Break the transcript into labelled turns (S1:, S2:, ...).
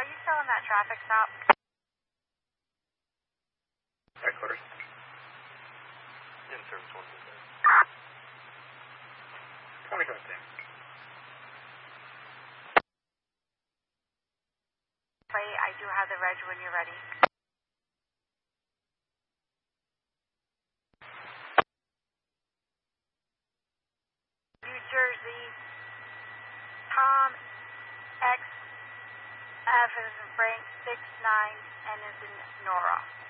S1: you still in that traffic stop?
S2: Headquarters.
S3: In service 1.
S2: 20 goes in.
S1: I do have the reg when you're ready. New Jersey, Tom X F is in Frank 69 N is in Nora.